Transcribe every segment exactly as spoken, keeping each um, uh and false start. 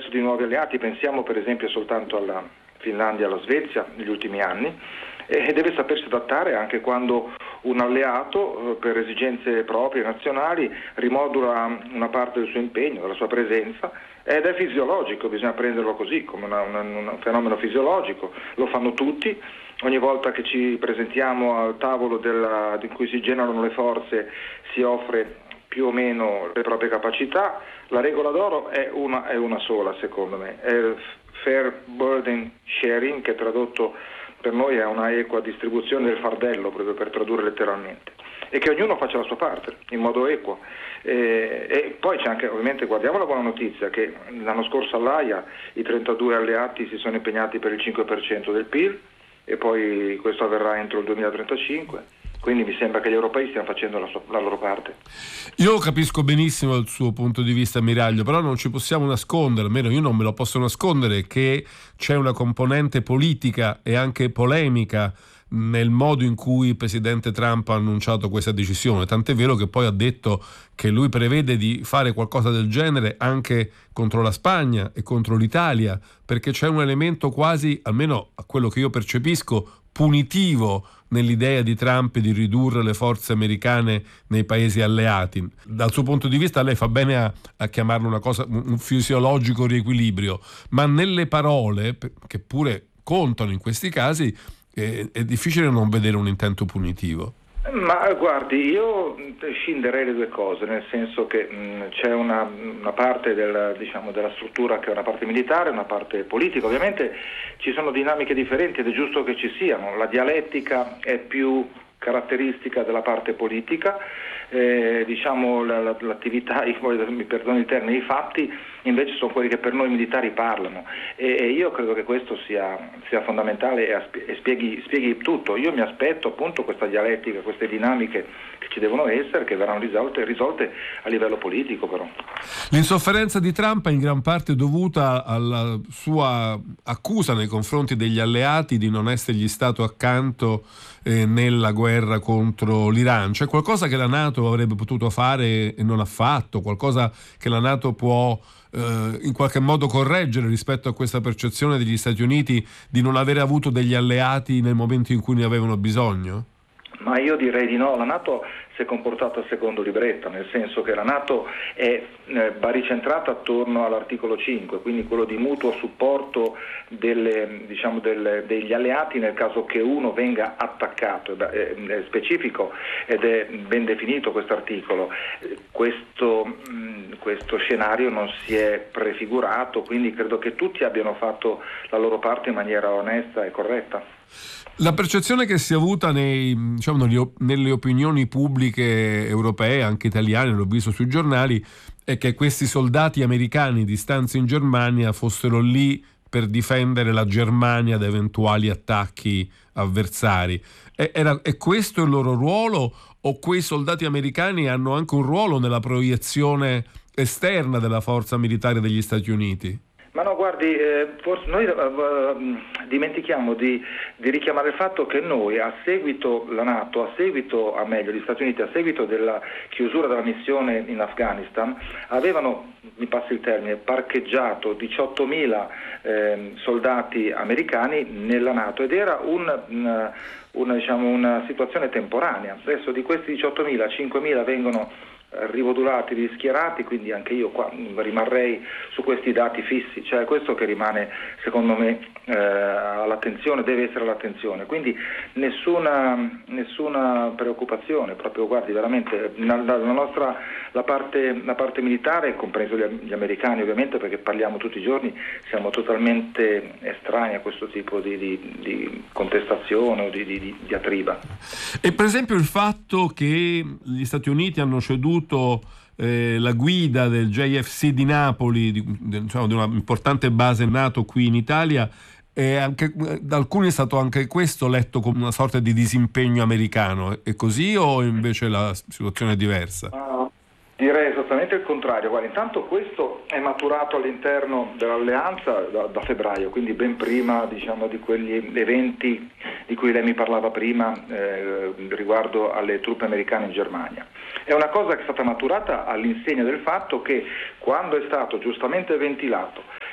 ingresso di nuovi alleati, pensiamo per esempio soltanto alla Finlandia e alla Svezia negli ultimi anni, e deve sapersi adattare anche quando un alleato per esigenze proprie nazionali rimodula una parte del suo impegno, della sua presenza, ed è fisiologico, bisogna prenderlo così come una, una, un fenomeno fisiologico, lo fanno tutti. Ogni volta che ci presentiamo al tavolo della, in cui si generano le forze si offre più o meno le proprie capacità. La regola d'oro è una, è una sola, secondo me, è il fair burden sharing, che tradotto per noi è una equa distribuzione del fardello, proprio per tradurre letteralmente, e che ognuno faccia la sua parte in modo equo. E, e poi c'è anche, ovviamente, guardiamo la buona notizia, che l'anno scorso all'Aia i trentadue alleati si sono impegnati per il cinque per cento del P I L, e poi questo avverrà entro il duemilatrentacinque. Quindi mi sembra che gli europei stiano facendo la, sua, la loro parte. Io capisco benissimo il suo punto di vista, Ammiraglio, però non ci possiamo nascondere, almeno io non me lo posso nascondere, che c'è una componente politica e anche polemica nel modo in cui il presidente Trump ha annunciato questa decisione, tant'è vero che poi ha detto che lui prevede di fare qualcosa del genere anche contro la Spagna e contro l'Italia, perché c'è un elemento quasi, almeno a quello che io percepisco, punitivo nell'idea di Trump di ridurre le forze americane nei paesi alleati. Dal suo punto di vista lei fa bene a, a chiamarlo una cosa, un fisiologico riequilibrio, ma nelle parole, che pure contano in questi casi, eh, è difficile non vedere un intento punitivo. Ma guardi, io scinderei le due cose, nel senso che mh, c'è una, una parte del, diciamo, della struttura che è una parte militare e una parte politica. Ovviamente ci sono dinamiche differenti ed è giusto che ci siano. La dialettica è più caratteristica della parte politica, eh, diciamo la, la, l'attività, mi perdoni il termine, i fatti invece sono quelli che per noi militari parlano, e, e io credo che questo sia, sia fondamentale e, asp- e spieghi, spieghi tutto. Io mi aspetto appunto questa dialettica, queste dinamiche che ci devono essere, che verranno risolte, risolte a livello politico però. L'insofferenza di Trump è in gran parte dovuta alla sua accusa nei confronti degli alleati di non essergli stato accanto eh, nella guerra contro l'Iran. C'è qualcosa che la NATO avrebbe potuto fare e non ha fatto, qualcosa che la NATO può eh, in qualche modo correggere rispetto a questa percezione degli Stati Uniti di non avere avuto degli alleati nel momento in cui ne avevano bisogno? Ma io direi di no. La NATO si è comportata secondo libretta, nel senso che la NATO è eh, baricentrata attorno all'articolo cinque, quindi quello di mutuo supporto delle, diciamo delle, degli alleati nel caso che uno venga attaccato. È, è specifico ed è ben definito questo articolo. Questo, mh, questo scenario non si è prefigurato, quindi credo che tutti abbiano fatto la loro parte in maniera onesta e corretta. La percezione che si è avuta nei, diciamo, nelle opinioni pubbliche europee, anche italiane, l'ho visto sui giornali, è che questi soldati americani di stanza in Germania fossero lì per difendere la Germania da eventuali attacchi avversari. È, era, è questo il loro ruolo, o quei soldati americani hanno anche un ruolo nella proiezione esterna della forza militare degli Stati Uniti? Ma no, guardi, eh, forse noi uh, dimentichiamo di, di richiamare il fatto che noi, a seguito, la NATO, a seguito, a meglio, gli Stati Uniti, a seguito della chiusura della missione in Afghanistan, avevano, mi passi il termine, parcheggiato diciottomila eh, soldati americani nella NATO, ed era un, una, una, diciamo, una situazione temporanea. Adesso di questi diciottomila, cinquemila vengono rimodulati, rischierati, quindi anche io qua rimarrei su questi dati fissi, cioè questo che rimane secondo me eh, all'attenzione, deve essere all'attenzione, quindi nessuna, nessuna preoccupazione, proprio guardi veramente la, la nostra la parte, la parte militare, compreso gli, gli americani ovviamente, perché parliamo tutti i giorni, siamo totalmente estranei a questo tipo di, di, di contestazione o di, di, di diatriba. E per esempio il fatto che gli Stati Uniti hanno ceduto eh, la guida del J F C di Napoli, di, diciamo, di una importante base NATO qui in Italia, e anche da alcuni è stato anche questo letto come una sorta di disimpegno americano. È così o invece la situazione è diversa? Uh, direi esattamente il contrario. Guarda, intanto questo è maturato all'interno dell'alleanza da, da febbraio, quindi ben prima, diciamo, di quegli eventi di cui lei mi parlava prima eh, riguardo alle truppe americane in Germania. È una cosa che è stata maturata all'insegna del fatto che quando è stato giustamente ventilato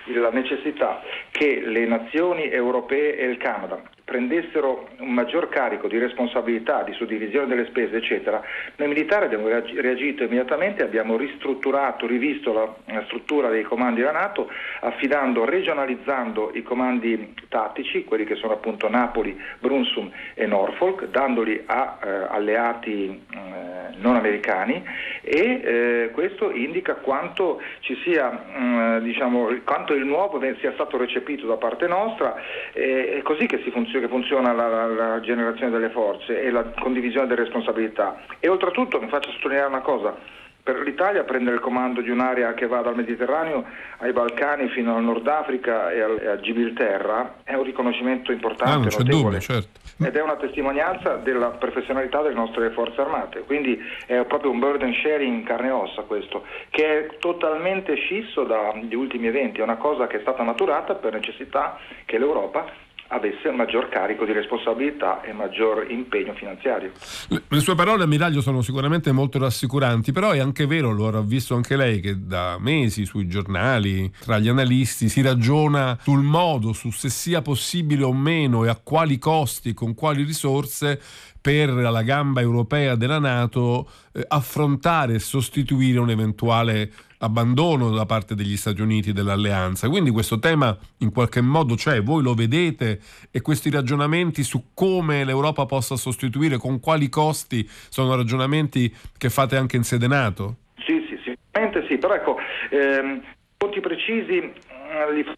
la necessità che le nazioni europee e il Canada prendessero un maggior carico di responsabilità, di suddivisione delle spese, eccetera, noi militari abbiamo reagito immediatamente, abbiamo ristrutturato, rivisto la, la struttura dei comandi della NATO, affidando, regionalizzando i comandi tattici, quelli che sono appunto Napoli, Brunsum e Norfolk, dandoli a eh, alleati eh, non americani, e eh, questo indica quanto ci sia, mh, diciamo, quanto il nuovo sia stato recepito da parte nostra. Eh, è così che si funziona che funziona la, la, la generazione delle forze e la condivisione delle responsabilità. E oltretutto mi faccio sottolineare una cosa: per l'Italia prendere il comando di un'area che va dal Mediterraneo ai Balcani fino al Nord Africa e, al, e a Gibilterra è un riconoscimento importante, ah, non c'è notevole, dubbio, certo. Ed è una testimonianza della professionalità delle nostre forze armate, quindi è proprio un burden sharing in carne e ossa questo, che è totalmente scisso dagli ultimi eventi, è una cosa che è stata maturata per necessità che l'Europa avesse un maggior carico di responsabilità e maggior impegno finanziario. Le sue parole, ammiraglio, sono sicuramente molto rassicuranti, però è anche vero, lo avrà visto anche lei, che da mesi sui giornali, tra gli analisti, si ragiona sul modo, su se sia possibile o meno e a quali costi, con quali risorse, per la gamba europea della NATO eh, affrontare e sostituire un eventuale abbandono da parte degli Stati Uniti dell'alleanza. Quindi questo tema in qualche modo c'è, voi lo vedete, e questi ragionamenti su come l'Europa possa sostituire, con quali costi, sono ragionamenti che fate anche in sede NATO? Sì, sì, sicuramente sì, però ecco, ehm, punti precisi eh, li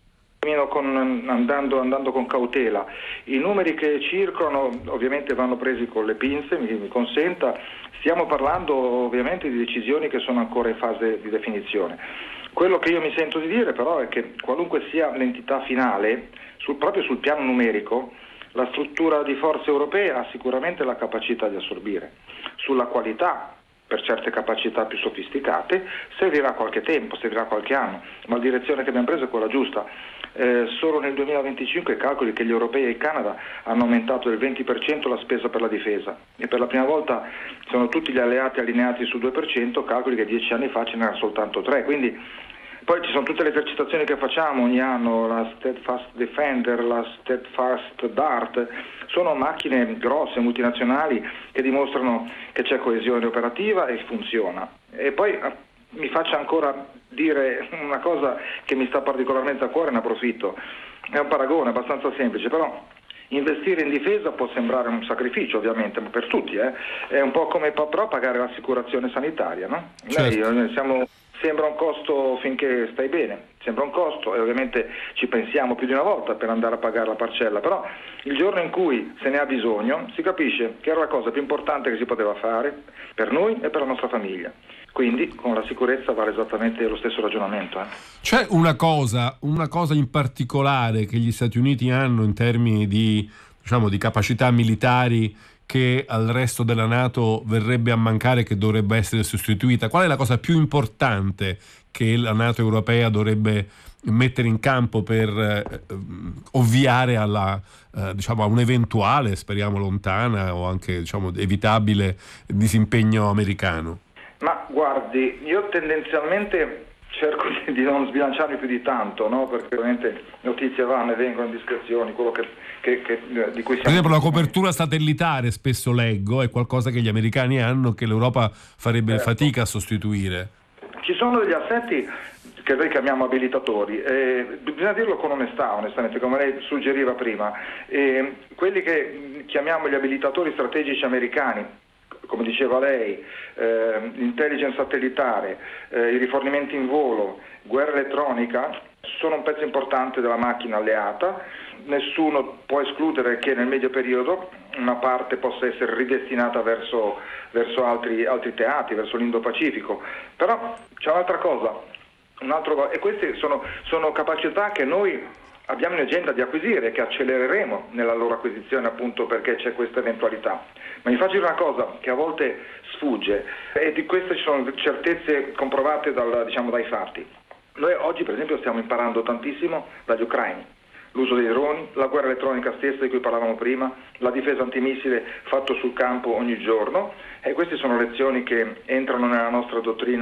Con, andando, andando con cautela. I numeri che circolano ovviamente vanno presi con le pinze, mi, mi consenta. Stiamo parlando ovviamente di decisioni che sono ancora in fase di definizione. Quello che io mi sento di dire però è che qualunque sia l'entità finale, sul, proprio sul piano numerico, la struttura di forze europee ha sicuramente la capacità di assorbire. Sulla qualità, per certe capacità più sofisticate, servirà qualche tempo, servirà qualche anno, ma la direzione che abbiamo preso è quella giusta. Eh, solo nel duemilaventicinque calcoli che gli europei e il Canada hanno aumentato del venti per cento la spesa per la difesa, e per la prima volta sono tutti gli alleati allineati sul due per cento, calcoli che dieci anni fa ce n'era soltanto tre. Quindi poi ci sono tutte le esercitazioni che facciamo ogni anno, la Steadfast Defender, la Steadfast Dart, sono macchine grosse, multinazionali, che dimostrano che c'è coesione operativa e funziona. E poi mi faccia ancora dire una cosa che mi sta particolarmente a cuore, ne approfitto. È un paragone abbastanza semplice, però investire in difesa può sembrare un sacrificio, ovviamente, ma per tutti, eh? È un po' come però pagare l'assicurazione sanitaria, no? Certo. Noi siamo... Sembra un costo finché stai bene, sembra un costo, e ovviamente ci pensiamo più di una volta per andare a pagare la parcella, però il giorno in cui se ne ha bisogno si capisce che era la cosa più importante che si poteva fare per noi e per la nostra famiglia. Quindi con la sicurezza vale esattamente lo stesso ragionamento. Eh. C'è una cosa, una cosa in particolare che gli Stati Uniti hanno in termini di, diciamo, di capacità militari che al resto della NATO verrebbe a mancare, che dovrebbe essere sostituita? Qual è la cosa più importante che la NATO europea dovrebbe mettere in campo per eh, ovviare alla, eh, diciamo, a un eventuale, speriamo lontana o anche, diciamo, evitabile disimpegno americano? Ma guardi, io tendenzialmente cerco di non sbilanciarmi più di tanto, no? Perché ovviamente notizie vanno e vengono, indiscrezioni, quello che, che, che, di cui siamo... Per esempio la copertura satellitare, spesso leggo, è qualcosa che gli americani hanno, che l'Europa farebbe certo. fatica a sostituire. Ci sono degli assetti che noi chiamiamo abilitatori, eh, bisogna dirlo con onestà, onestamente, come lei suggeriva prima, eh, quelli che chiamiamo gli abilitatori strategici americani, come diceva lei, eh, l'intelligence satellitare, eh, i rifornimenti in volo, guerra elettronica, sono un pezzo importante della macchina alleata. Nessuno può escludere che nel medio periodo una parte possa essere ridestinata verso, verso altri, altri teatri, verso l'Indo-Pacifico. Però c'è un'altra cosa, un altro, e queste sono, sono capacità che noi abbiamo in agenda di acquisire, che accelereremo nella loro acquisizione, appunto perché c'è questa eventualità. Ma mi faccio dire una cosa che a volte sfugge, e di queste ci sono certezze comprovate dal, diciamo, dai fatti. Noi oggi per esempio stiamo imparando tantissimo dagli ucraini, l'uso dei droni, la guerra elettronica stessa di cui parlavamo prima, la difesa antimissile fatto sul campo ogni giorno, e queste sono lezioni che entrano nella nostra dottrina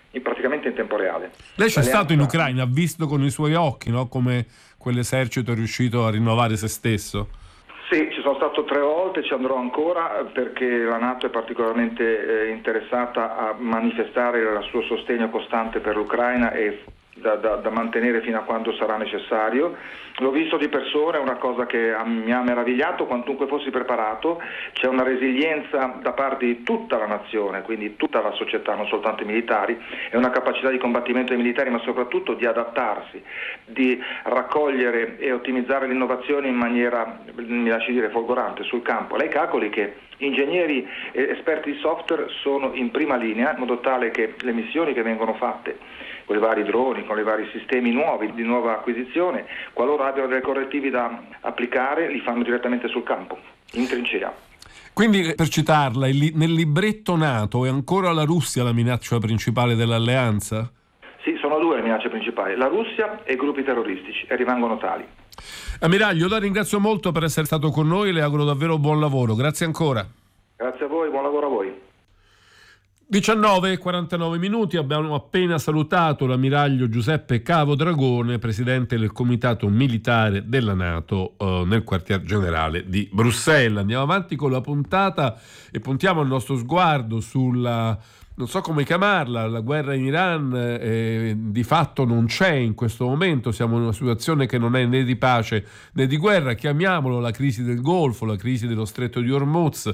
in, praticamente in tempo reale. Lei c'è L'alleanza... stato in Ucraina, ha visto con i suoi occhi, no? Come quell'esercito è riuscito a rinnovare se stesso? Sì, ci sono stato tre volte, ci andrò ancora perché la NATO è particolarmente eh, interessata a manifestare il suo sostegno costante per l'Ucraina e da, da, da mantenere fino a quando sarà necessario. L'ho visto di persona, è una cosa che mi ha meravigliato, quantunque fossi preparato. C'è una resilienza da parte di tutta la nazione, quindi tutta la società, non soltanto i militari, e una capacità di combattimento dei militari, ma soprattutto di adattarsi, di raccogliere e ottimizzare l'innovazione in maniera, mi lasci dire, folgorante sul campo. Lei calcoli che ingegneri e esperti di software sono in prima linea, in modo tale che le missioni che vengono fatte con i vari droni, con i vari sistemi nuovi di nuova acquisizione, qualora abbiano dei correttivi da applicare, li fanno direttamente sul campo, in trincea. Quindi, per citarla, nel libretto NATO è ancora la Russia la minaccia principale dell'alleanza? Sì, sono due le minacce principali, la Russia e i gruppi terroristici, e rimangono tali. Ammiraglio, la ringrazio molto per essere stato con noi, le auguro davvero buon lavoro, grazie ancora. Grazie a voi, buon lavoro a voi. diciannove e quarantanove minuti, abbiamo appena salutato l'ammiraglio Giuseppe Cavo Dragone, presidente del comitato militare della NATO eh, nel quartier generale di Bruxelles. Andiamo avanti con la puntata e puntiamo il nostro sguardo sulla, non so come chiamarla, la guerra in Iran. Eh, di fatto non c'è in questo momento, siamo in una situazione che non è né di pace né di guerra, chiamiamolo la crisi del Golfo, la crisi dello stretto di Hormuz.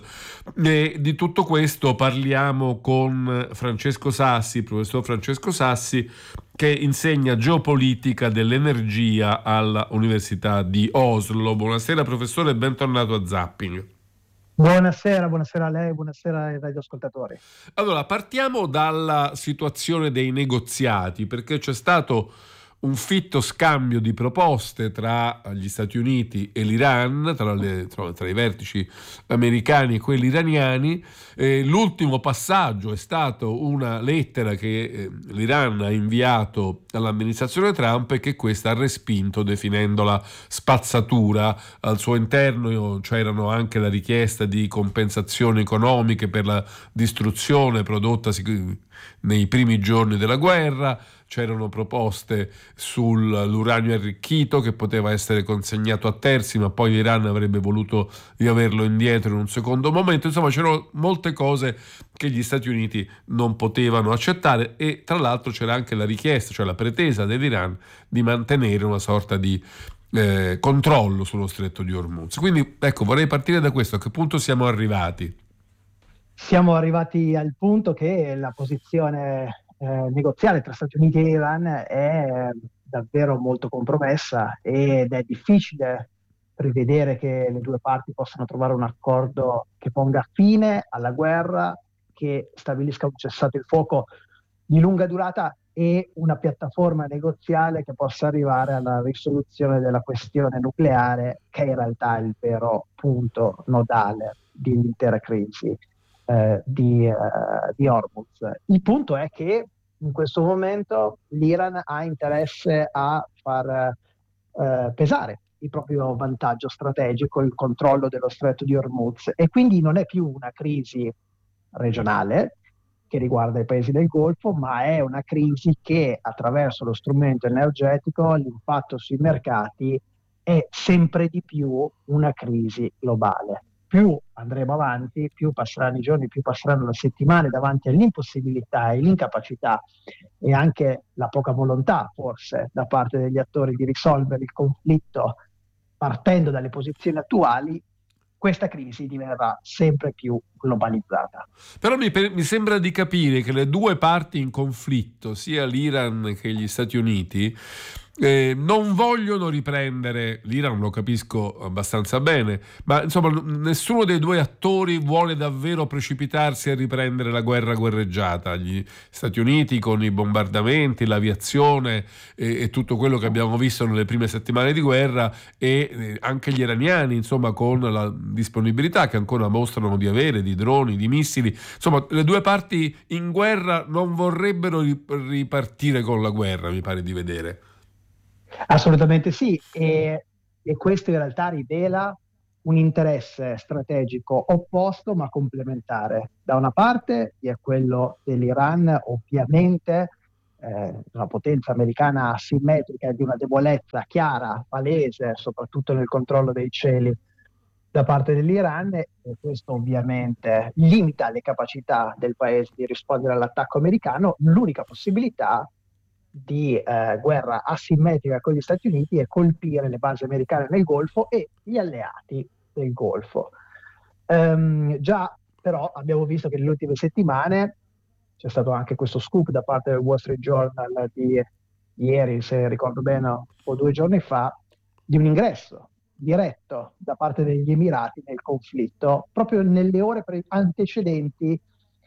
E di tutto questo parliamo con Francesco Sassi, il professor Francesco Sassi, che insegna geopolitica dell'energia alla Università di Oslo. Buonasera professore e bentornato a Zapping. Buonasera, buonasera a lei, buonasera ai radioascoltatori. Allora, partiamo dalla situazione dei negoziati, perché c'è stato un fitto scambio di proposte tra gli Stati Uniti e l'Iran, tra, le, tra, tra i vertici americani e quelli iraniani. Eh, l'ultimo passaggio è stato una lettera che eh, l'Iran ha inviato all'amministrazione Trump e che questa ha respinto definendola spazzatura. Al suo interno c'erano anche la richiesta di compensazioni economiche per la distruzione prodotta nei primi giorni della guerra, c'erano proposte sull'uranio arricchito che poteva essere consegnato a terzi, ma poi l'Iran avrebbe voluto riaverlo indietro in un secondo momento. Insomma, c'erano molte cose che gli Stati Uniti non potevano accettare e tra l'altro c'era anche la richiesta, cioè la pretesa dell'Iran di mantenere una sorta di eh, controllo sullo stretto di Hormuz. Quindi ecco, vorrei partire da questo: a che punto siamo arrivati? Siamo arrivati al punto che la posizione eh, negoziale tra Stati Uniti e Iran è davvero molto compromessa ed è difficile prevedere che le due parti possano trovare un accordo che ponga fine alla guerra, che stabilisca un cessate il fuoco di lunga durata e una piattaforma negoziale che possa arrivare alla risoluzione della questione nucleare, che in realtà è il vero punto nodale dell'intera crisi Eh, di, uh, di Hormuz. Il punto è che in questo momento l'Iran ha interesse a far uh, pesare il proprio vantaggio strategico, il controllo dello stretto di Hormuz, e quindi non è più una crisi regionale che riguarda i paesi del Golfo, ma è una crisi che attraverso lo strumento energetico, l'impatto sui mercati, è sempre di più una crisi globale. Più andremo avanti, più passeranno i giorni, più passeranno le settimane davanti all'impossibilità e l'incapacità e anche la poca volontà, forse, da parte degli attori di risolvere il conflitto partendo dalle posizioni attuali, questa crisi diverrà sempre più globalizzata. Però mi, mi sembra di capire che le due parti in conflitto, sia l'Iran che gli Stati Uniti, Eh, non vogliono riprendere, l'Iran lo capisco abbastanza bene, ma insomma nessuno dei due attori vuole davvero precipitarsi a riprendere la guerra guerreggiata. Gli Stati Uniti con i bombardamenti, l'aviazione e, e tutto quello che abbiamo visto nelle prime settimane di guerra, e eh, anche gli iraniani, insomma, con la disponibilità che ancora mostrano di avere di droni, di missili. Insomma, le due parti in guerra non vorrebbero ripartire con la guerra, mi pare di vedere. Assolutamente sì, e, e questo in realtà rivela un interesse strategico opposto ma complementare. Da una parte vi è quello dell'Iran, ovviamente eh, una potenza americana asimmetrica e di una debolezza chiara, palese, soprattutto nel controllo dei cieli da parte dell'Iran, e questo ovviamente limita le capacità del paese di rispondere all'attacco americano. L'unica possibilità di eh, guerra asimmetrica con gli Stati Uniti è colpire le basi americane nel Golfo e gli alleati del Golfo. Um, già però abbiamo visto che nelle ultime settimane c'è stato anche questo scoop da parte del Wall Street Journal di ieri, se ricordo bene, o due giorni fa, di un ingresso diretto da parte degli Emirati nel conflitto, proprio nelle ore pre- antecedenti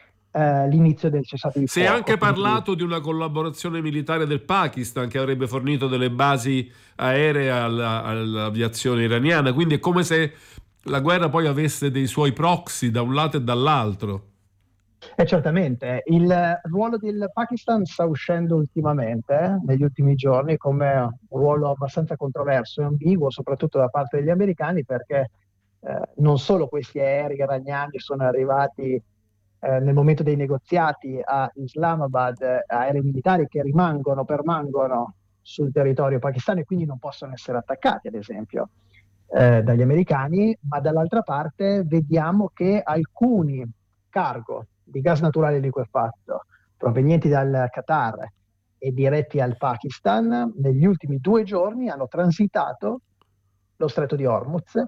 eh, l'inizio del cessate il fuoco. Si è anche quindi... parlato di una collaborazione militare del Pakistan che avrebbe fornito delle basi aeree alla, all'aviazione iraniana, quindi è come se la guerra poi avesse dei suoi proxy da un lato e dall'altro. Eh, certamente, il ruolo del Pakistan sta uscendo ultimamente, eh, negli ultimi giorni, come un ruolo abbastanza controverso e ambiguo, soprattutto da parte degli americani, perché eh, non solo questi aerei iraniani sono arrivati eh, nel momento dei negoziati a Islamabad, eh, aerei militari che rimangono, permangono sul territorio pakistano e quindi non possono essere attaccati, ad esempio, eh, dagli americani, ma dall'altra parte vediamo che alcuni cargo di gas naturale liquefatto provenienti dal Qatar e diretti al Pakistan negli ultimi due giorni hanno transitato lo stretto di Hormuz.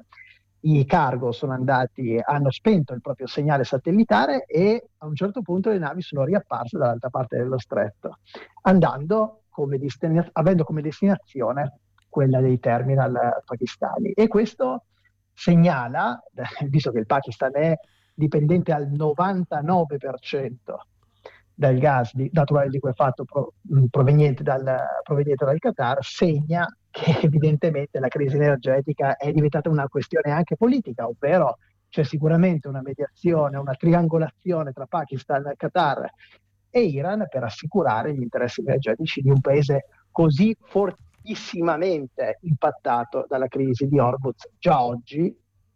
I cargo sono andati, hanno spento il proprio segnale satellitare e a un certo punto le navi sono riapparse dall'altra parte dello stretto, andando come destina- avendo come destinazione quella dei terminal pakistani. E questo segnala, visto che il Pakistan è dipendente al novantanove per cento dal gas di, naturale liquefatto pro, proveniente, dal, proveniente dal Qatar, segna che evidentemente la crisi energetica è diventata una questione anche politica, ovvero c'è sicuramente una mediazione, una triangolazione tra Pakistan, Qatar e Iran per assicurare gli interessi energetici di un paese così fortissimamente impattato dalla crisi di Hormuz già oggi,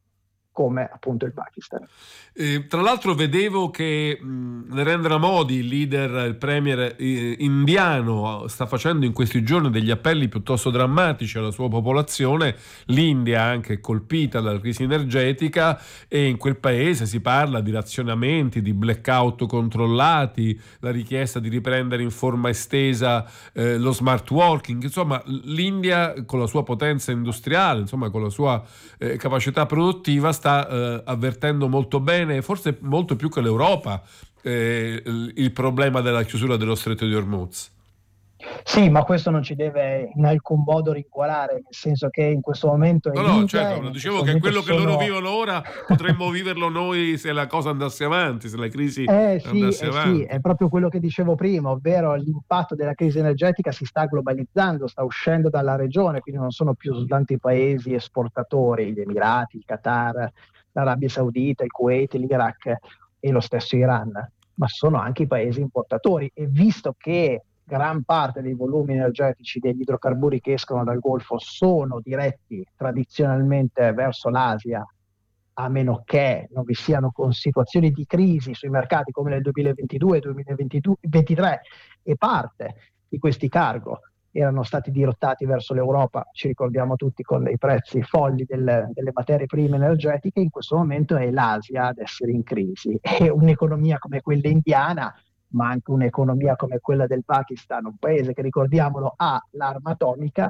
come appunto il Pakistan. Eh, tra l'altro vedevo che mh, Narendra Modi, il leader, il premier eh, indiano, sta facendo in questi giorni degli appelli piuttosto drammatici alla sua popolazione. L'India anche è colpita dalla crisi energetica e in quel paese si parla di razionamenti, di blackout controllati, la richiesta di riprendere in forma estesa eh, lo smart working. Insomma, l'India con la sua potenza industriale, insomma con la sua eh, capacità produttiva sta eh, avvertendo molto bene, forse molto più che l'Europa, eh, il problema della chiusura dello stretto di Hormuz. Sì, ma questo non ci deve in alcun modo rincuorare, nel senso che in questo momento è no, no, l'India, certo, dicevo che quello sono... che loro vivono ora potremmo viverlo noi se la cosa andasse avanti, se la crisi eh, sì, andasse eh, avanti. Sì, è proprio quello che dicevo prima, ovvero l'impatto della crisi energetica si sta globalizzando, sta uscendo dalla regione, quindi non sono più soltanto i paesi esportatori, gli Emirati, il Qatar, l'Arabia Saudita, il Kuwait, l'Iraq e lo stesso Iran, ma sono anche i paesi importatori, e visto che gran parte dei volumi energetici degli idrocarburi che escono dal Golfo sono diretti tradizionalmente verso l'Asia, a meno che non vi siano con situazioni di crisi sui mercati come nel duemilaventidue duemilaventitré, e parte di questi cargo erano stati dirottati verso l'Europa, ci ricordiamo tutti, con i prezzi folli delle, delle materie prime energetiche. In questo momento è l'Asia ad essere in crisi, e un'economia come quella indiana, ma anche un'economia come quella del Pakistan, un paese che, ricordiamolo, ha l'arma atomica,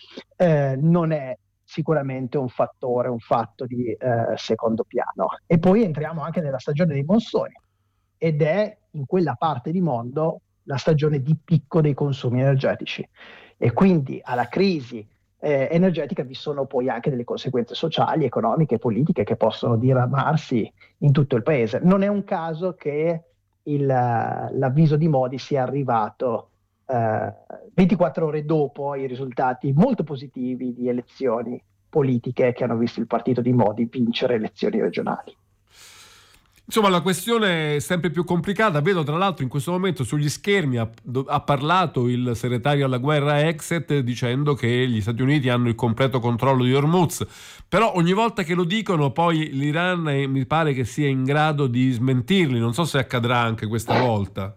eh, non è sicuramente un fattore, un fatto di eh, secondo piano. E poi entriamo anche nella stagione dei monsoni, ed è in quella parte di mondo la stagione di picco dei consumi energetici, e quindi alla crisi eh, energetica vi sono poi anche delle conseguenze sociali, economiche e politiche che possono diramarsi in tutto il paese. Non è un caso che il, l'avviso di Modi sia arrivato eh, ventiquattro ore dopo i risultati molto positivi di elezioni politiche che hanno visto il partito di Modi vincere elezioni regionali. Insomma, la questione è sempre più complicata. Vedo tra l'altro in questo momento sugli schermi ha, ha parlato il segretario alla guerra Exet dicendo che gli Stati Uniti hanno il completo controllo di Hormuz, però ogni volta che lo dicono poi l'Iran eh, mi pare che sia in grado di smentirli. Non so se accadrà anche questa volta.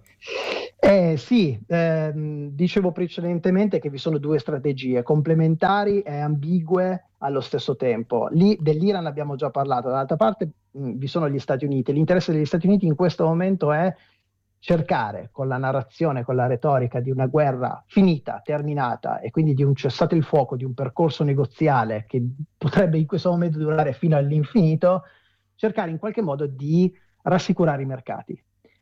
Eh, sì, ehm, dicevo precedentemente che vi sono due strategie complementari e ambigue allo stesso tempo. Lì, dell'Iran abbiamo già parlato, dall'altra parte mh, vi sono gli Stati Uniti. L'interesse degli Stati Uniti in questo momento è cercare, con la narrazione, con la retorica di una guerra finita, terminata, e quindi di un cessate il fuoco, di un percorso negoziale che potrebbe in questo momento durare fino all'infinito, cercare in qualche modo di rassicurare i mercati.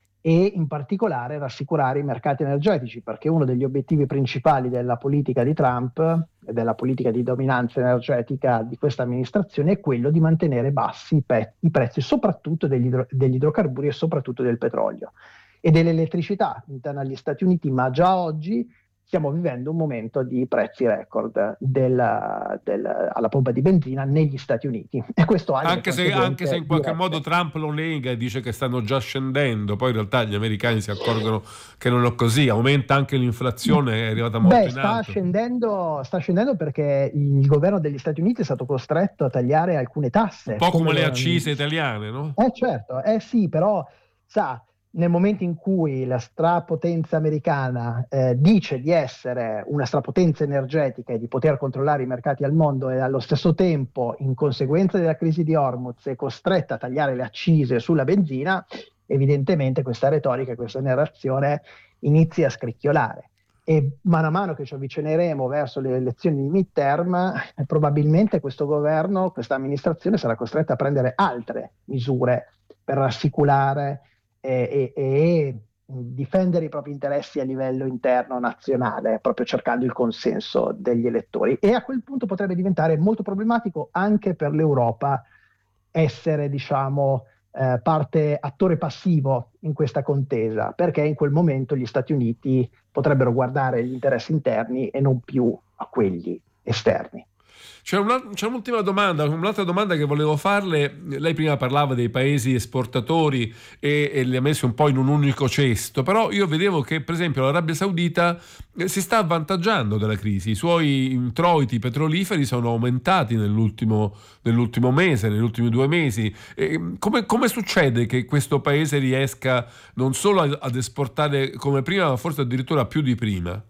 E in particolare rassicurare i mercati energetici, perché uno degli obiettivi principali della politica di Trump e della politica di dominanza energetica di questa amministrazione è quello di mantenere bassi i, pe- i prezzi soprattutto degli, idro- degli idrocarburi e soprattutto del petrolio e dell'elettricità interna agli Stati Uniti, ma già oggi stiamo vivendo un momento di prezzi record del, del, alla pompa di benzina negli Stati Uniti. E questo ha anche se, anche se in qualche dirette. modo Trump lo nega e dice che stanno già scendendo, poi in realtà gli americani si accorgono che non è così, aumenta anche l'inflazione, è arrivata molto Beh, in sta alto. Scendendo, sta scendendo perché il governo degli Stati Uniti è stato costretto a tagliare alcune tasse. Un po' come, come le lo... accise italiane, no? Eh certo, eh sì, però sa... Nel momento in cui la strapotenza americana eh, dice di essere una strapotenza energetica e di poter controllare i mercati al mondo e allo stesso tempo, in conseguenza della crisi di Hormuz, è costretta a tagliare le accise sulla benzina, evidentemente questa retorica, questa narrazione inizia a scricchiolare. E mano a mano che ci avvicineremo verso le elezioni di midterm, probabilmente questo governo, questa amministrazione sarà costretta a prendere altre misure per rassicurare E, e, e difendere i propri interessi a livello interno nazionale, proprio cercando il consenso degli elettori. E a quel punto potrebbe diventare molto problematico anche per l'Europa essere, diciamo, eh, parte attore passivo in questa contesa, perché in quel momento gli Stati Uniti potrebbero guardare gli interessi interni e non più a quelli esterni. C'è, una, c'è un'ultima domanda, un'altra domanda che volevo farle. Lei prima parlava dei paesi esportatori e, e li ha messi un po' in un unico cesto, però io vedevo che per esempio l'Arabia Saudita si sta avvantaggiando dalla crisi, i suoi introiti petroliferi sono aumentati nell'ultimo, nell'ultimo mese, negli ultimi due mesi. E come, come succede che questo paese riesca non solo ad esportare come prima, ma forse addirittura più di prima?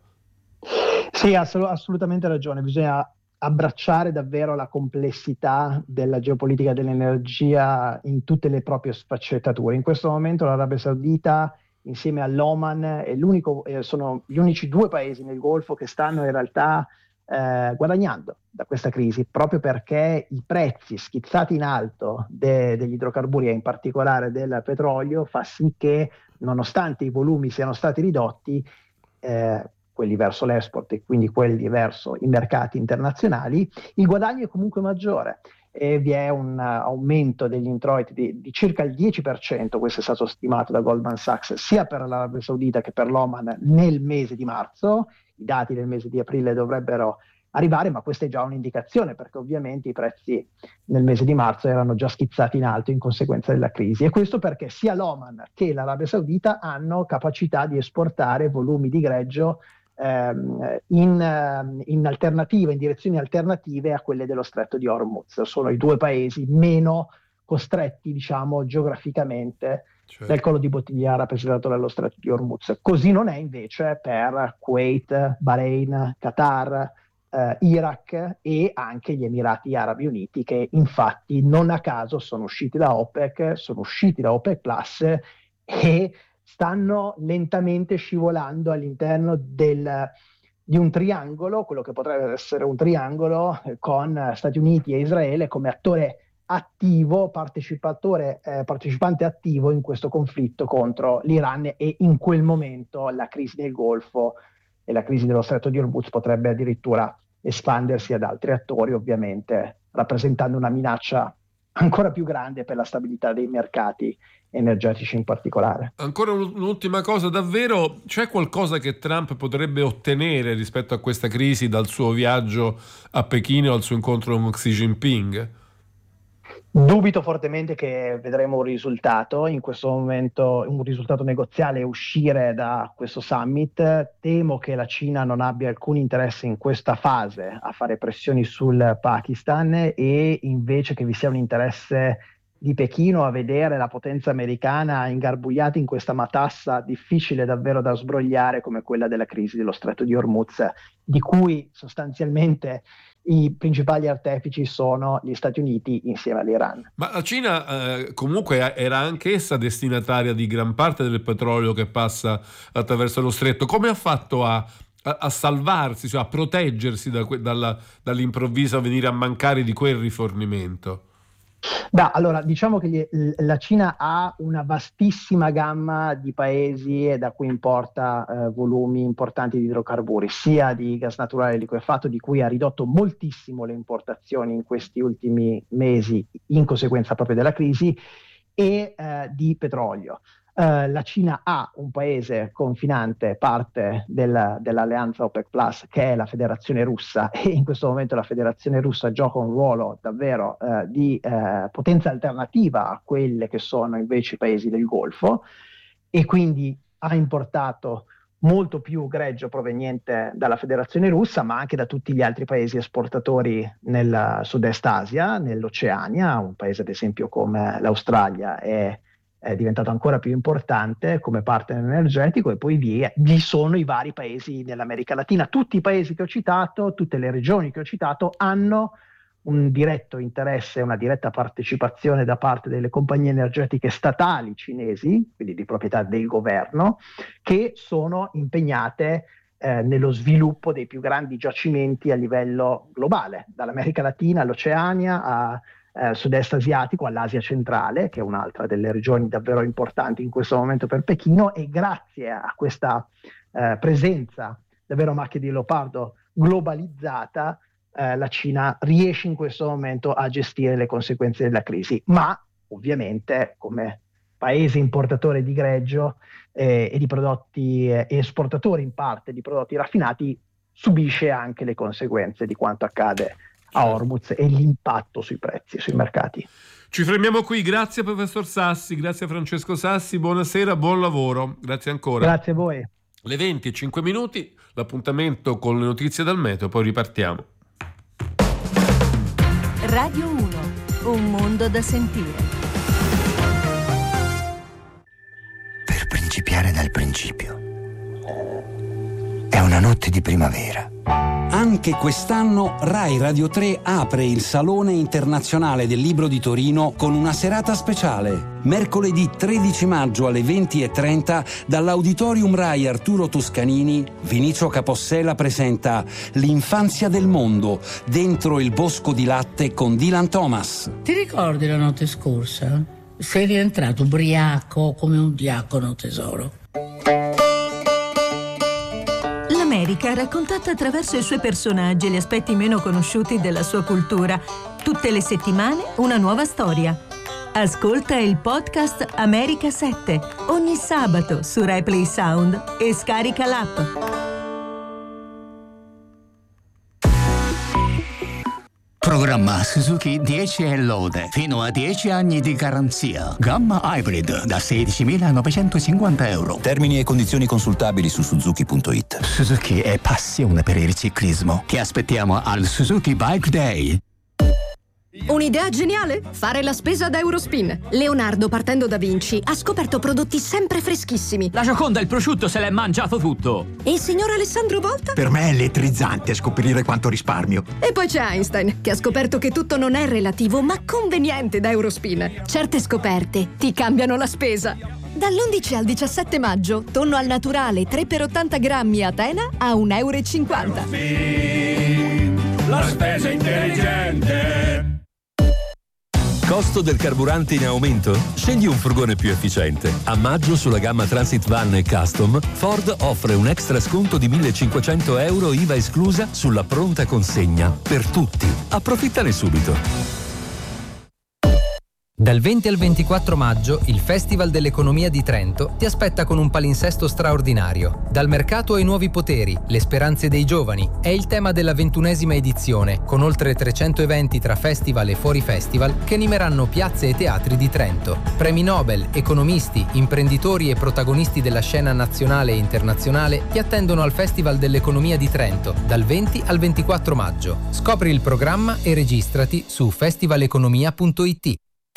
Sì, ha assolutamente ragione, bisogna abbracciare davvero la complessità della geopolitica dell'energia in tutte le proprie sfaccettature. In questo momento l'Arabia Saudita insieme all'Oman è l'unico, eh, sono gli unici due paesi nel Golfo che stanno in realtà eh, guadagnando da questa crisi, proprio perché i prezzi schizzati in alto de, degli idrocarburi e in particolare del petrolio fa sì che, nonostante i volumi siano stati ridotti, eh, quelli verso l'export e quindi quelli verso i mercati internazionali, il guadagno è comunque maggiore e vi è un uh, aumento degli introiti di, di circa il dieci per cento, questo è stato stimato da Goldman Sachs, sia per l'Arabia Saudita che per l'Oman nel mese di marzo. I dati del mese di aprile dovrebbero arrivare, ma questa è già un'indicazione, perché ovviamente i prezzi nel mese di marzo erano già schizzati in alto in conseguenza della crisi, e questo perché sia l'Oman che l'Arabia Saudita hanno capacità di esportare volumi di greggio In, in alternativa, in direzioni alternative a quelle dello stretto di Hormuz. Sono i due paesi meno costretti, diciamo, geograficamente certo. del collo di bottiglia rappresentato dallo stretto di Hormuz. Così non è invece per Kuwait, Bahrain, Qatar, eh, Iraq e anche gli Emirati Arabi Uniti, che infatti non a caso sono usciti da OPEC, sono usciti da OPEC Plus e stanno lentamente scivolando all'interno del, di un triangolo, quello che potrebbe essere un triangolo eh, con Stati Uniti e Israele come attore attivo, partecipatore, eh, partecipante attivo in questo conflitto contro l'Iran, e in quel momento la crisi del Golfo e la crisi dello stretto di Hormuz potrebbe addirittura espandersi ad altri attori, ovviamente rappresentando una minaccia ancora più grande per la stabilità dei mercati energetici in particolare. Ancora un'ultima cosa, davvero c'è qualcosa che Trump potrebbe ottenere rispetto a questa crisi dal suo viaggio a Pechino o al suo incontro con Xi Jinping? Dubito fortemente che vedremo un risultato in questo momento, un risultato negoziale, uscire da questo summit. Temo che la Cina non abbia alcun interesse in questa fase a fare pressioni sul Pakistan, e invece che vi sia un interesse di Pechino a vedere la potenza americana ingarbugliata in questa matassa difficile davvero da sbrogliare, come quella della crisi dello Stretto di Hormuz, di cui sostanzialmente i principali artefici sono gli Stati Uniti insieme all'Iran. Ma la Cina eh, comunque era anch'essa destinataria di gran parte del petrolio che passa attraverso lo stretto. Come ha fatto a, a, a salvarsi, cioè a proteggersi da, dalla, dall'improvviso venire a mancare di quel rifornimento? Da, allora, diciamo che gli, la Cina ha una vastissima gamma di paesi da cui importa eh, volumi importanti di idrocarburi, sia di gas naturale liquefatto, di cui ha ridotto moltissimo le importazioni in questi ultimi mesi in conseguenza proprio della crisi, e eh, di petrolio. Uh, la Cina ha un paese confinante, parte del, dell'alleanza OPEC Plus, che è la Federazione Russa, e in questo momento la Federazione Russa gioca un ruolo davvero uh, di uh, potenza alternativa a quelle che sono invece i paesi del Golfo, e quindi ha importato molto più greggio proveniente dalla Federazione Russa, ma anche da tutti gli altri paesi esportatori nel Sud-Est Asia, nell'Oceania. Un paese ad esempio come l'Australia è è diventato ancora più importante come partner energetico, e poi vi, vi sono i vari paesi dell'America Latina. Tutti i paesi che ho citato, tutte le regioni che ho citato, hanno un diretto interesse, una diretta partecipazione da parte delle compagnie energetiche statali cinesi, quindi di proprietà del governo, che sono impegnate eh, nello sviluppo dei più grandi giacimenti a livello globale, dall'America Latina all'Oceania a Eh, sud-est asiatico, all'Asia centrale, che è un'altra delle regioni davvero importanti in questo momento per Pechino. E grazie a questa eh, presenza davvero macchia di leopardo globalizzata, eh, la Cina riesce in questo momento a gestire le conseguenze della crisi, ma ovviamente come paese importatore di greggio eh, e di prodotti eh, esportatore in parte di prodotti raffinati, subisce anche le conseguenze di quanto accade a Hormuz e l'impatto sui prezzi, sui mercati. Ci fermiamo qui, grazie professor Sassi, grazie a Francesco Sassi, buonasera, buon lavoro, grazie ancora. Grazie a voi. Le venti e cinque minuti, l'appuntamento con le notizie dal meteo, poi ripartiamo. Radio uno, un mondo da sentire. Per principiare dal principio. È una notte di primavera. Anche quest'anno Rai Radio tre apre il Salone Internazionale del Libro di Torino con una serata speciale. Mercoledì tredici maggio alle venti e trenta dall'Auditorium Rai Arturo Toscanini, Vinicio Capossela presenta L'infanzia del mondo, dentro il bosco di latte con Dylan Thomas. Ti ricordi la notte scorsa? Sei rientrato ubriaco come un diacono, tesoro. L'America raccontata attraverso i suoi personaggi e gli aspetti meno conosciuti della sua cultura. Tutte le settimane una nuova storia. Ascolta il podcast America sette ogni sabato su Rai Play Sound e scarica l'app. Programma Suzuki dieci e lode, fino a dieci anni di garanzia. Gamma Hybrid da sedicimilanovecentocinquanta euro. Termini e condizioni consultabili su suzuki punto it. Suzuki è passione per il ciclismo. Ti aspettiamo al Suzuki Bike Day. Un'idea geniale? Fare la spesa da Eurospin. Leonardo, partendo da Vinci, ha scoperto prodotti sempre freschissimi. La Gioconda, il prosciutto, se l'è mangiato tutto. E il signor Alessandro Volta? Per me è elettrizzante scoprire quanto risparmio. E poi c'è Einstein, che ha scoperto che tutto non è relativo, ma conveniente da Eurospin. Certe scoperte ti cambiano la spesa. Dall'undici al diciassette maggio, tonno al naturale tre per ottanta grammi a Tena a un euro e cinquanta. La spesa intelligente. Costo del carburante in aumento? Scegli un furgone più efficiente. A maggio sulla gamma Transit Van e Custom, Ford offre un extra sconto di millecinquecento euro I V A esclusa sulla pronta consegna per tutti. Approfittane subito. Dal venti al ventiquattro maggio il Festival dell'Economia di Trento ti aspetta con un palinsesto straordinario. Dal mercato ai nuovi poteri, le speranze dei giovani è il tema della ventunesima edizione, con oltre trecento eventi tra festival e fuori festival che animeranno piazze e teatri di Trento. Premi Nobel, economisti, imprenditori e protagonisti della scena nazionale e internazionale ti attendono al Festival dell'Economia di Trento dal venti al ventiquattro maggio. Scopri il programma e registrati su festivaleconomia punto it.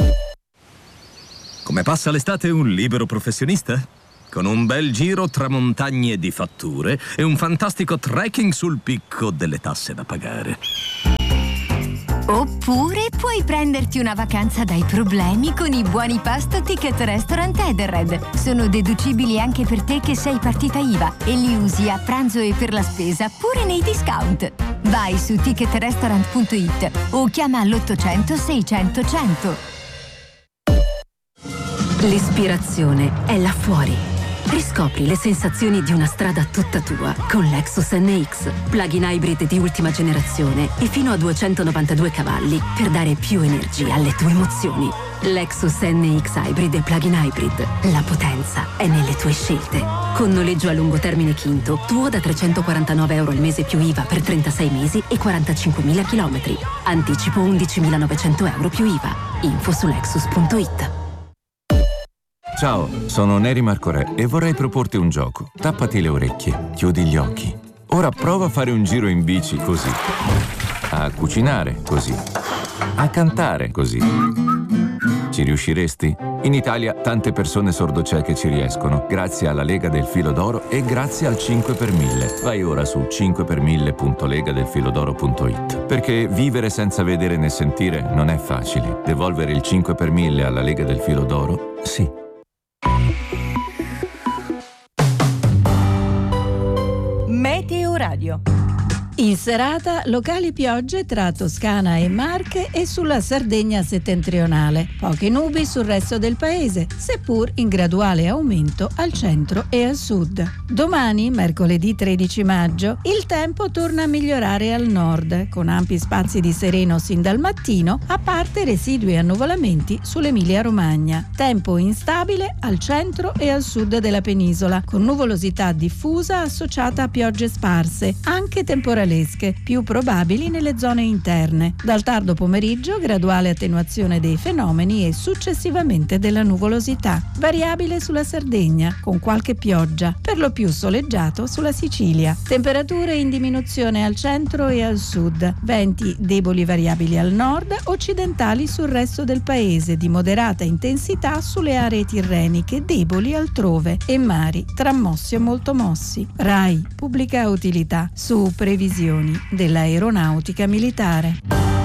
Come passa l'estate un libero professionista? Con un bel giro tra montagne di fatture e un fantastico trekking sul picco delle tasse da pagare. Oppure puoi prenderti una vacanza dai problemi con i buoni pasto Ticket Restaurant Edenred. Sono deducibili anche per te che sei partita I V A e li usi a pranzo e per la spesa pure nei discount. Vai su ticket restaurant punto it o chiama l'ottocento seicento cento. L'ispirazione è là fuori. Riscopri le sensazioni di una strada tutta tua con Lexus N X, plug-in hybrid di ultima generazione e fino a duecentonovantadue cavalli per dare più energia alle tue emozioni. Lexus N X Hybrid e plug-in hybrid. La potenza è nelle tue scelte. Con noleggio a lungo termine Quinto, tuo da trecentoquarantanove euro al mese più I V A per trentasei mesi e quarantacinquemila chilometri. Anticipo undicimilanovecento euro più I V A. Info su lexus punto it. Ciao, sono Neri Marco Re e vorrei proporti un gioco. Tappati le orecchie, chiudi gli occhi. Ora prova a fare un giro in bici così. A cucinare così. A cantare così. Ci riusciresti? In Italia tante persone sordocieche ci riescono, grazie alla Lega del Filo d'Oro e grazie al cinque per mille. Vai ora su cinque per mille punto legadelfilodoro punto it. Perché vivere senza vedere né sentire non è facile. Devolvere il cinque per mille alla Lega del Filo d'Oro? Sì. Meteo Radio. In serata, locali piogge tra Toscana e Marche e sulla Sardegna settentrionale. Poche nubi sul resto del paese, seppur in graduale aumento al centro e al sud. Domani, mercoledì tredici maggio, il tempo torna a migliorare al nord, con ampi spazi di sereno sin dal mattino, a parte residui annuvolamenti sull'Emilia-Romagna. Tempo instabile al centro e al sud della penisola, con nuvolosità diffusa associata a piogge sparse, anche temporalmente più probabili nelle zone interne. Dal tardo pomeriggio graduale attenuazione dei fenomeni e successivamente della nuvolosità, variabile sulla Sardegna con qualche pioggia, per lo più soleggiato sulla Sicilia. Temperature in diminuzione al centro e al sud, venti deboli variabili al nord, occidentali sul resto del paese, di moderata intensità sulle aree tirreniche, deboli altrove e mari tra mossi e molto mossi. RAI, pubblica utilità, su previsioni dell'aeronautica militare.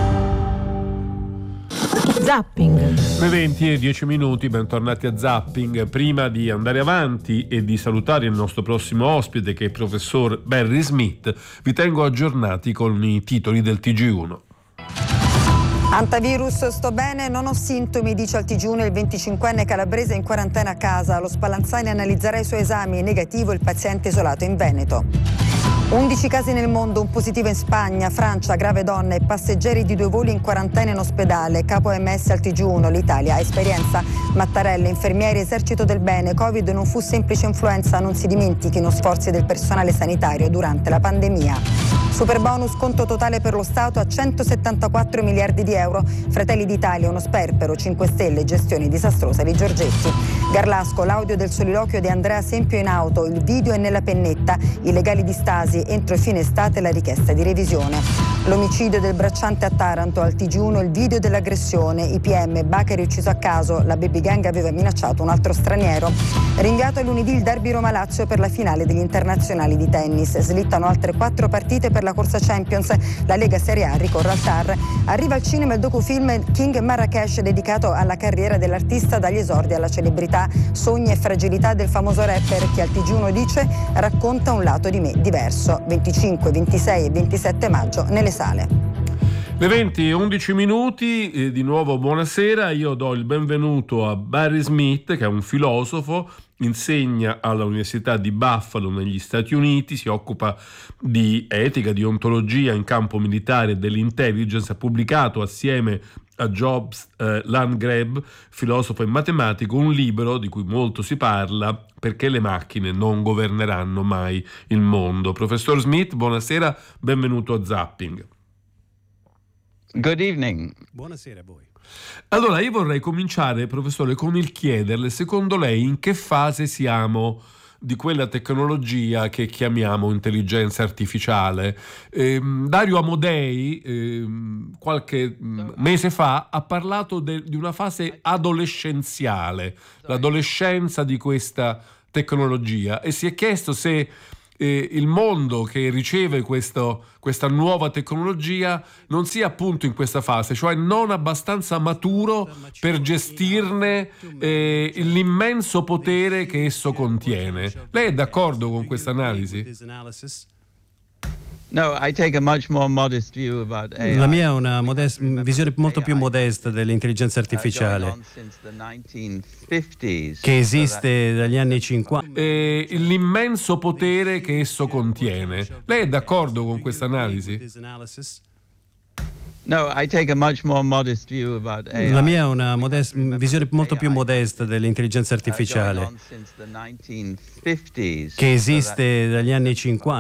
Zapping. Le venti e dieci minuti, bentornati a Zapping. Prima di andare avanti e di salutare il nostro prossimo ospite, che è il professor Barry Smith, vi tengo aggiornati con i titoli del T G uno. Antivirus, sto bene, non ho sintomi, dice al T G uno il venticinquenne calabrese in quarantena a casa. Lo Spallanzani analizzerà i suoi esami, negativo il paziente isolato in Veneto. undici casi nel mondo, un positivo in Spagna, Francia, grave donna e passeggeri di due voli in quarantena in ospedale. Capo O M S al T G uno, l'Italia ha esperienza. Mattarella, infermieri, esercito del bene, Covid non fu semplice influenza, non si dimentichino sforzi del personale sanitario durante la pandemia. Superbonus, conto totale per lo Stato a centosettantaquattro miliardi di euro. Fratelli d'Italia, uno sperpero, cinque Stelle, gestione disastrosa di Giorgetti. Garlasco, l'audio del soliloquio di Andrea Sempio in auto, il video è nella pennetta, i legali di Stasi, entro fine estate la richiesta di revisione. L'omicidio del bracciante a Taranto, al T G uno il video dell'aggressione, I P M, Bacari ucciso a caso, la baby gang aveva minacciato un altro straniero. Rinviato a lunedì il derby Roma-Lazio per la finale degli internazionali di tennis, slittano altre quattro partite per la corsa Champions, la Lega Serie A ricorre al T A R. Arriva al cinema il docufilm King Marrakesh, dedicato alla carriera dell'artista dagli esordi alla celebrità, sogni e fragilità del famoso rapper che al T G uno dice racconta un lato di me diverso. venticinque, ventisei e ventisette maggio nelle sale. Le venti e undici minuti, eh, di nuovo buonasera, io do il benvenuto a Barry Smith, che è un filosofo, insegna all'Università di Buffalo negli Stati Uniti, si occupa di etica, di ontologia in campo militare e dell'intelligence, ha pubblicato assieme a Jobs eh, Landgrab, filosofo e matematico, un libro di cui molto si parla, Perché le macchine non governeranno mai il mondo. Professor Smith, buonasera, benvenuto a Zapping. Good evening. Buonasera a voi. Allora, io vorrei cominciare, professore, con il chiederle, secondo lei, in che fase siamo di quella tecnologia che chiamiamo intelligenza artificiale? Eh, Dario Amodei, eh, qualche mese fa, ha parlato de- di una fase adolescenziale, l'adolescenza di questa tecnologia, e si è chiesto se eh, il mondo che riceve questo, questa nuova tecnologia non sia appunto in questa fase, cioè non abbastanza maturo per gestirne eh, l'immenso potere che esso contiene. Lei è d'accordo con questa analisi? No, I take a much more modest view about A I. La mia è una modest, visione molto più modesta dell'intelligenza artificiale, che esiste dagli anni cinquanta. E l'immenso potere che esso contiene. Lei è d'accordo con questa analisi? No, I take a much more modest view about A I. La mia è una modest, visione molto più modesta dell'intelligenza artificiale, che esiste dagli anni cinquanta.